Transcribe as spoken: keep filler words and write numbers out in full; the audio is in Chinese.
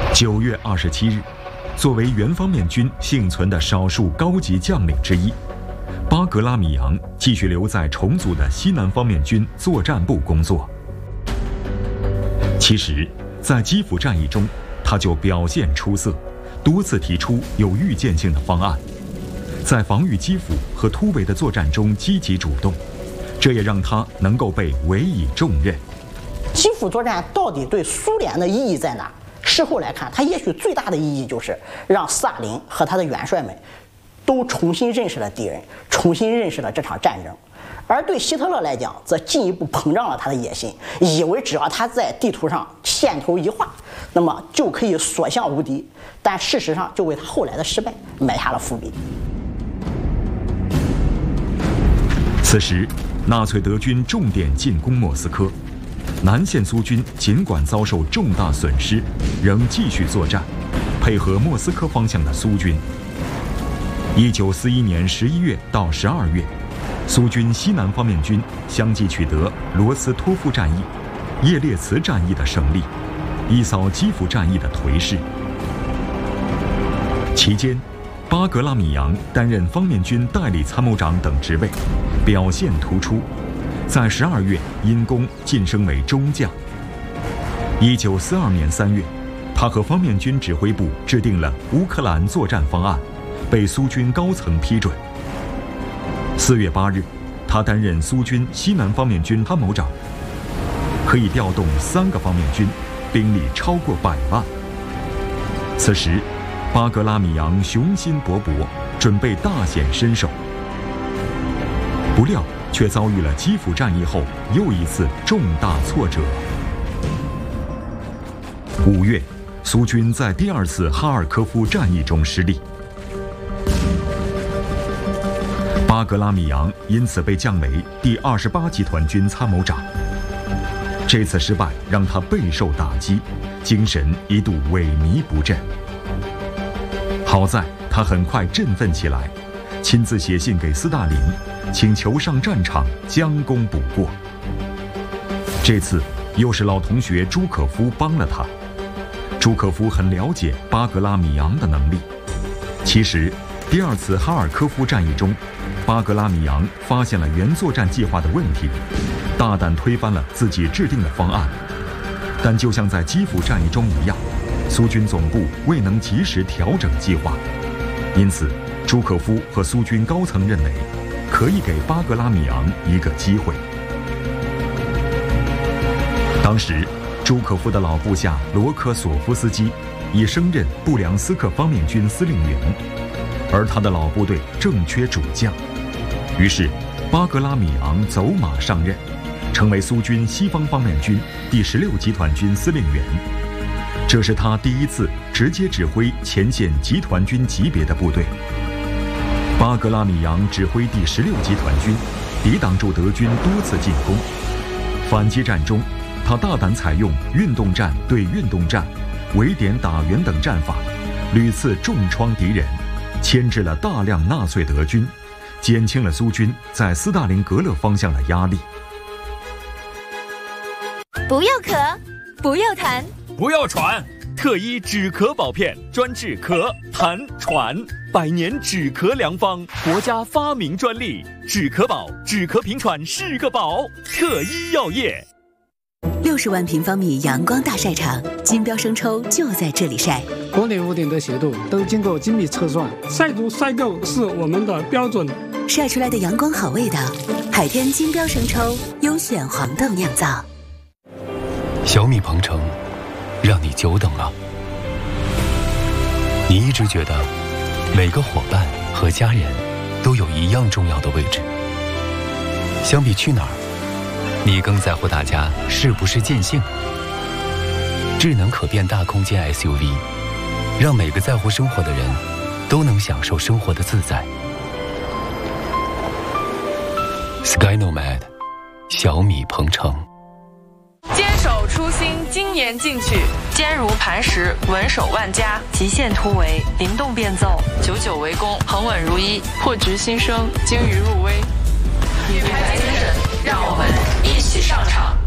九月二十七日，作为原方面军幸存的少数高级将领之一，巴格拉米扬继续留在重组的西南方面军作战部工作。其实，在基辅战役中，他就表现出色，多次提出有预见性的方案，在防御基辅和突围的作战中积极主动，这也让他能够被委以重任。 基辅作战到底对苏联的意义在哪？事后来看，它也许最大的意义就是让斯大林和他的元帅们都重新认识了敌人，重新认识了这场战争。而对希特勒来讲，则进一步膨胀了他的野心，以为只要他在地图上线头一画，那么就可以所向无敌。但事实上，就为他后来的失败埋下了伏笔。 此时，纳粹德军重点进攻莫斯科，南线苏军尽管遭受重大损失，仍继续作战，配合莫斯科方向的苏军。一九四一年十一月到十二月，苏军西南方面军相继取得罗斯托夫战役、叶列茨战役的胜利，一扫基辅战役的颓势。期间，巴格拉米扬担任方面军代理参谋长等职位，表现突出，在十二月因功晋升为中将。一九四二年三月，他和方面军指挥部制定了乌克兰作战方案，被苏军高层批准。四月八日，他担任苏军西南方面军参谋长，可以调动三个方面军，兵力超过百万。此时，巴格拉米扬雄心勃勃，准备大显身手，不料却遭遇了基辅战役后又一次重大挫折。五月，苏军在第二次哈尔科夫战役中失利，巴格拉米扬因此被降为第二十八集团军参谋长。这次失败让他备受打击，精神一度萎靡不振。好在他很快振奋起来，亲自写信给斯大林，请求上战场将功补过。这次又是老同学朱可夫帮了他。朱可夫很了解巴格拉米扬的能力。其实，第二次哈尔科夫战役中，巴格拉米扬发现了原作战计划的问题，大胆推翻了自己制定的方案。但就像在基辅战役中一样，苏军总部未能及时调整计划，因此朱可夫和苏军高层认为，可以给巴格拉米扬一个机会。当时，朱可夫的老部下罗科索夫斯基已升任布良斯克方面军司令员，而他的老部队正缺主将，于是巴格拉米扬走马上任，成为苏军西方方面军第十六集团军司令员。这是他第一次直接指挥前线集团军级别的部队。巴格拉米扬指挥第十六集团军，抵挡住德军多次进攻。反击战中，他大胆采用运动战对运动战、围点打援等战法，屡次重创敌人，牵制了大量纳粹德军，减轻了苏军在斯大林格勒方向的压力。 不要咳，不要痰， 不要喘，特医止咳宝片专治咳、痰、喘，百年止咳良方，国家发明专利，止咳宝，止咳平喘是个宝，特医药业。 六十万平方米阳光大晒场，金标生抽就在这里晒。 国内屋顶的斜度都经过精密测算，晒足晒够是我们的标准。 晒出来的阳光好味道，海天金标生抽优选黄豆酿造。 小米鹏程，让你久等了。你一直觉得每个伙伴和家人都有一样重要的位置。相比去哪儿，你更在乎大家是不是尽兴。智能可变大空间 S U V， 让每个在乎生活的人都能享受生活的自在。Sky Nomad， 小米鹏程。 坚守初心，精研进取，坚如磐石，稳守万家，极限突围，灵动变奏，久久为功，恒稳如一，破局新生，精于入微。品牌精神，让我们一起上场。